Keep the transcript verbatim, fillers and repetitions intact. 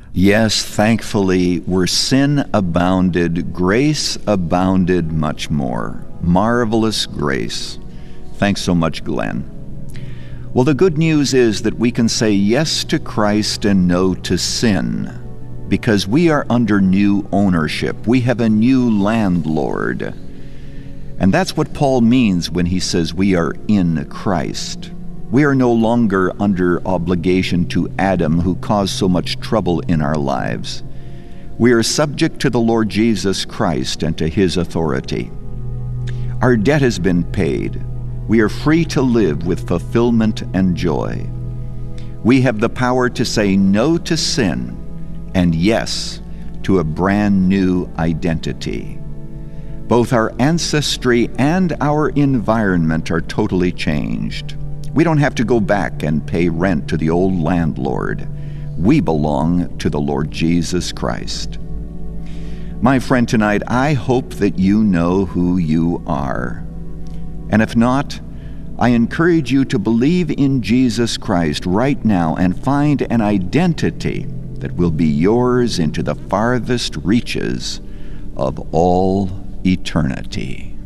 Yes, thankfully, where sin abounded, grace abounded much more. Marvelous grace. Thanks so much, Glenn. Well, the good news is that we can say yes to Christ and no to sin, because we are under new ownership. We have a new landlord. And that's what Paul means when he says we are in Christ. We are no longer under obligation to Adam, who caused so much trouble in our lives. We are subject to the Lord Jesus Christ and to his authority. Our debt has been paid. We are free to live with fulfillment and joy. We have the power to say no to sin and yes to a brand new identity. Both our ancestry and our environment are totally changed. We don't have to go back and pay rent to the old landlord. We belong to the Lord Jesus Christ. My friend, tonight, I hope that you know who you are. And if not, I encourage you to believe in Jesus Christ right now and find an identity that will be yours into the farthest reaches of all eternity.